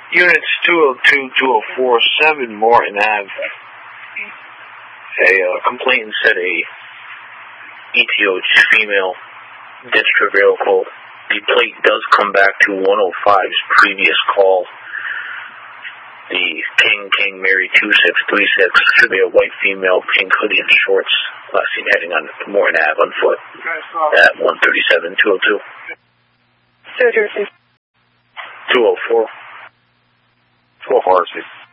Units 202, 204, 7 Morton Ave. A complainant said a ETH female ditched her vehicle. The plate does come back to 105's previous call. The King Mary 2636 should be a white female, pink hoodie and shorts. Last seen heading on Morton Ave on foot at 137, 202. 204. 4 horses.